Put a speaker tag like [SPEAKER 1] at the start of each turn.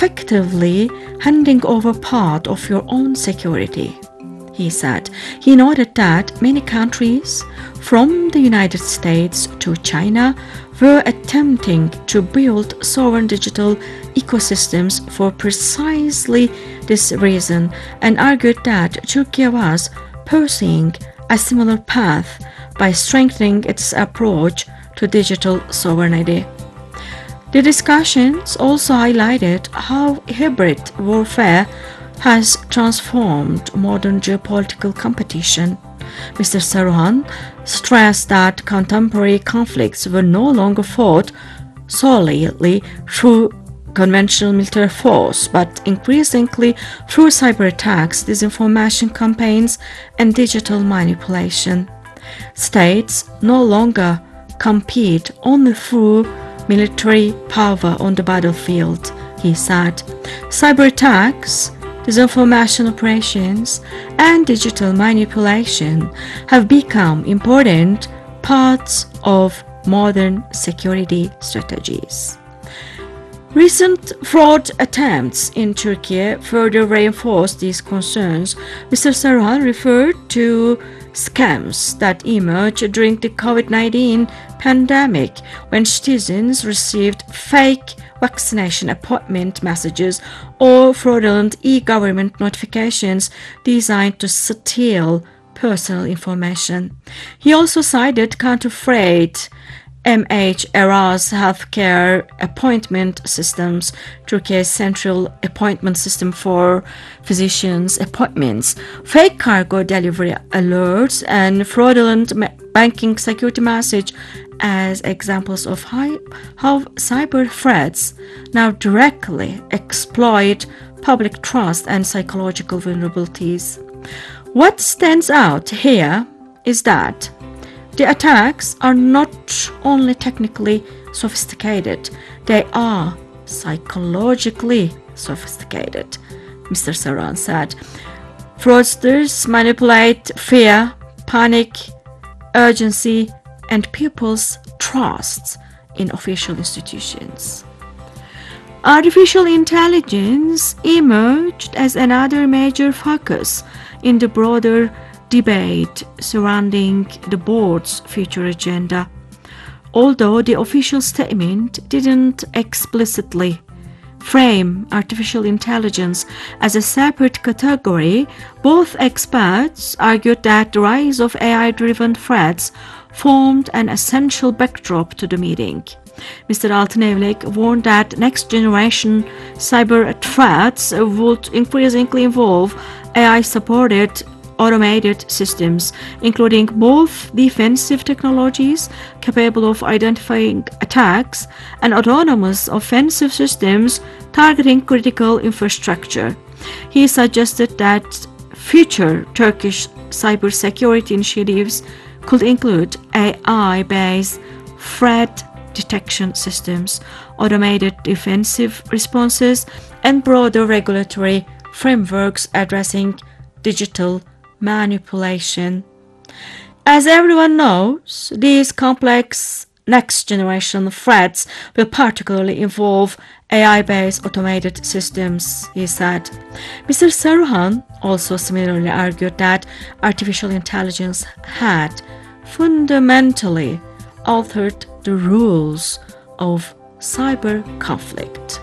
[SPEAKER 1] effectively handing over part of your own security, he said. He noted that many countries, from the United States to China, were attempting to build sovereign digital ecosystems for precisely this reason, and argued that Turkey was pursuing a similar path by strengthening its approach to digital sovereignty. The discussions also highlighted how hybrid warfare has transformed modern geopolitical competition. Mr. Saruhan stressed that contemporary conflicts were no longer fought solely through conventional military force, but increasingly through cyber attacks, disinformation campaigns, and digital manipulation. States no longer compete only through military power on the battlefield, he said. Cyber attacks, disinformation operations, and digital manipulation have become important parts of modern security strategies. Recent fraud attempts in Turkey further reinforced these concerns. Mr. Saruhan referred to scams that emerged during the COVID-19 pandemic when citizens received fake vaccination appointment messages or fraudulent e-government notifications designed to steal personal information. He also cited counterfeit MHRA's healthcare appointment systems, Turkey's central appointment system for physicians' appointments, fake cargo delivery alerts, and fraudulent banking security message as examples of how cyber threats now directly exploit public trust and psychological vulnerabilities. What stands out here is that the attacks are not only technically sophisticated, they are psychologically sophisticated, Mr. Saruhan said. Fraudsters manipulate fear, panic, urgency, and people's trust in official institutions. Artificial intelligence emerged as another major focus in the broader debate surrounding the board's future agenda. Although the official statement didn't explicitly frame artificial intelligence as a separate category, both experts argued that the rise of AI-driven threats formed an essential backdrop to the meeting. Mr. Altınevlik warned that next-generation cyber threats would increasingly involve AI-supported automated systems, including both defensive technologies capable of identifying attacks and autonomous offensive systems targeting critical infrastructure. He suggested that future Turkish cybersecurity initiatives could include AI-based threat detection systems, automated defensive responses, and broader regulatory frameworks addressing digital manipulation. As everyone knows, these complex next-generation threats will particularly involve AI-based automated systems, he said. Mr. Saruhan also similarly argued that artificial intelligence had fundamentally altered the rules of cyber conflict.